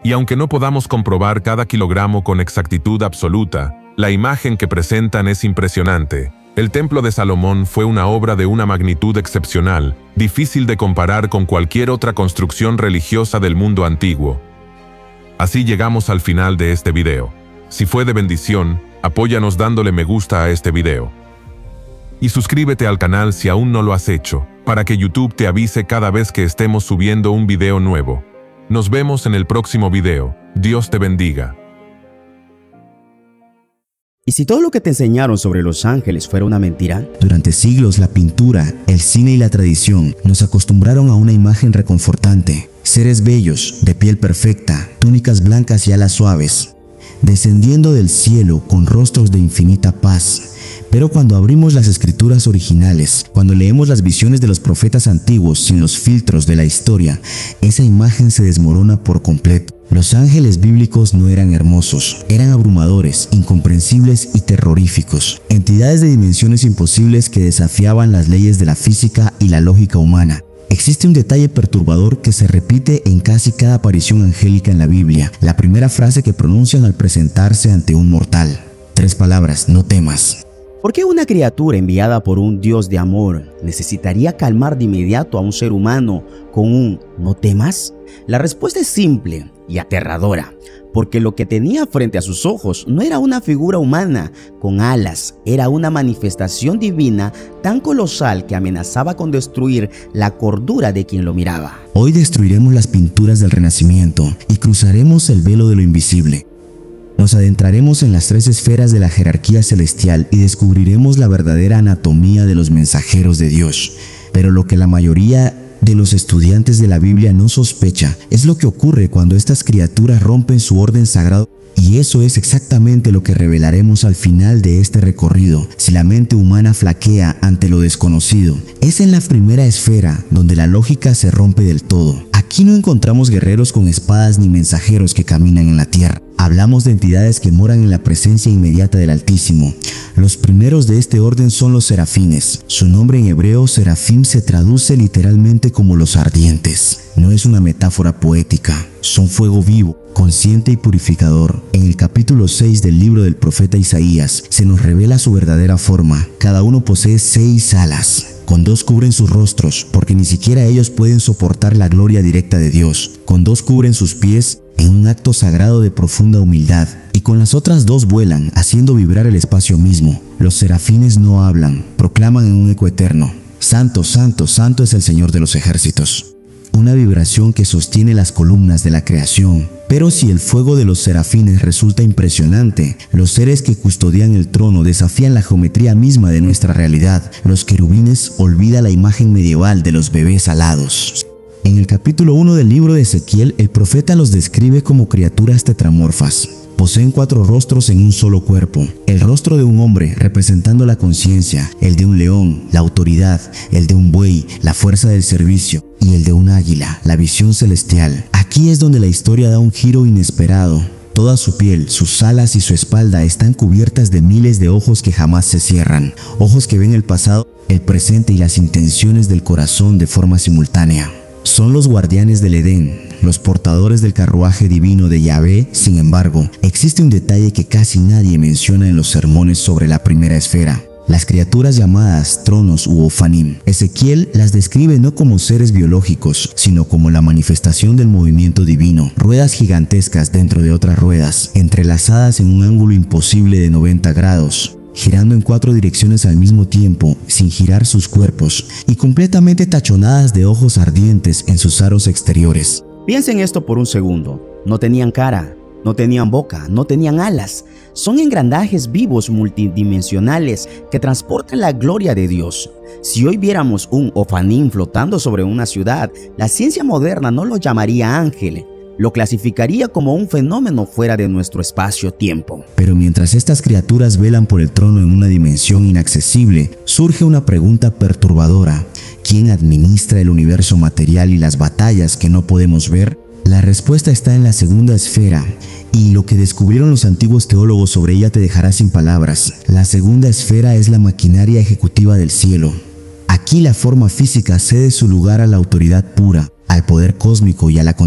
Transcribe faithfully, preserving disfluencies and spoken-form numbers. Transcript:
Y aunque no podamos comprobar cada kilogramo con exactitud absoluta, la imagen que presentan es impresionante. El Templo de Salomón fue una obra de una magnitud excepcional, difícil de comparar con cualquier otra construcción religiosa del mundo antiguo. Así llegamos al final de este video. Si fue de bendición, apóyanos dándole me gusta a este video. Y suscríbete al canal si aún no lo has hecho, para que YouTube te avise cada vez que estemos subiendo un video nuevo. Nos vemos en el próximo video. Dios te bendiga. ¿Y si todo lo que te enseñaron sobre los ángeles fuera una mentira? Durante siglos la pintura, el cine y la tradición nos acostumbraron a una imagen reconfortante. Seres bellos, de piel perfecta, túnicas blancas y alas suaves, descendiendo del cielo con rostros de infinita paz. Pero cuando abrimos las escrituras originales, cuando leemos las visiones de los profetas antiguos sin los filtros de la historia, esa imagen se desmorona por completo. Los ángeles bíblicos no eran hermosos, eran abrumadores, incomprensibles y terroríficos. Entidades de dimensiones imposibles que desafiaban las leyes de la física y la lógica humana. Existe un detalle perturbador que se repite en casi cada aparición angélica en la Biblia, la primera frase que pronuncian al presentarse ante un mortal. Tres palabras: no temas. ¿Por qué una criatura enviada por un Dios de amor necesitaría calmar de inmediato a un ser humano con un «no temas»? La respuesta es simple y aterradora, porque lo que tenía frente a sus ojos no era una figura humana con alas, era una manifestación divina tan colosal que amenazaba con destruir la cordura de quien lo miraba. Hoy destruiremos las pinturas del Renacimiento y cruzaremos el velo de lo invisible. Nos adentraremos en las tres esferas de la jerarquía celestial y descubriremos la verdadera anatomía de los mensajeros de Dios. Pero lo que la mayoría de los estudiantes de la Biblia no sospecha es lo que ocurre cuando estas criaturas rompen su orden sagrado. Y eso es exactamente lo que revelaremos al final de este recorrido. Si la mente humana flaquea ante lo desconocido, es en la primera esfera donde la lógica se rompe del todo. Aquí no encontramos guerreros con espadas ni mensajeros que caminan en la tierra. Hablamos de entidades que moran en la presencia inmediata del Altísimo. Los primeros de este orden son los serafines. Su nombre en hebreo, serafim, se traduce literalmente como los ardientes. No es una metáfora poética. Son fuego vivo, consciente y purificador. En el capítulo seis del libro del profeta Isaías se nos revela su verdadera forma. Cada uno posee seis alas. Con dos cubren sus rostros, porque ni siquiera ellos pueden soportar la gloria directa de Dios. Con dos cubren sus pies, en un acto sagrado de profunda humildad. Y con las otras dos vuelan, haciendo vibrar el espacio mismo. Los serafines no hablan, proclaman en un eco eterno: Santo, Santo, Santo es el Señor de los ejércitos. Una vibración que sostiene las columnas de la creación. Pero si el fuego de los serafines resulta impresionante, los seres que custodian el trono desafían la geometría misma de nuestra realidad. Los querubines olvidan la imagen medieval de los bebés alados. En el capítulo uno del libro de Ezequiel, el profeta los describe como criaturas tetramorfas. Poseen cuatro rostros en un solo cuerpo. El rostro de un hombre representando la conciencia, el de un león, la autoridad, el de un buey, la fuerza del servicio, y el de un águila, la visión celestial. Aquí es donde la historia da un giro inesperado. Toda su piel, sus alas y su espalda están cubiertas de miles de ojos que jamás se cierran. Ojos que ven el pasado, el presente y las intenciones del corazón de forma simultánea. Son los guardianes del Edén, los portadores del carruaje divino de Yahvé. Sin embargo, existe un detalle que casi nadie menciona en los sermones sobre la primera esfera. Las criaturas llamadas tronos u ofanim. Ezequiel las describe no como seres biológicos, sino como la manifestación del movimiento divino. Ruedas gigantescas dentro de otras ruedas, entrelazadas en un ángulo imposible de noventa grados. Girando en cuatro direcciones al mismo tiempo, sin girar sus cuerpos, y completamente tachonadas de ojos ardientes en sus aros exteriores. Piensen esto por un segundo. No tenían cara, no tenían boca, no tenían alas. Son engrandajes vivos multidimensionales que transportan la gloria de Dios. Si hoy viéramos un ofanim flotando sobre una ciudad, la ciencia moderna no lo llamaría ángel. Lo clasificaría como un fenómeno fuera de nuestro espacio-tiempo. Pero mientras estas criaturas velan por el trono en una dimensión inaccesible, surge una pregunta perturbadora. ¿Quién administra el universo material y las batallas que no podemos ver? La respuesta está en la segunda esfera, y lo que descubrieron los antiguos teólogos sobre ella te dejará sin palabras. La segunda esfera es la maquinaria ejecutiva del cielo. Aquí la forma física cede su lugar a la autoridad pura, al poder cósmico y a la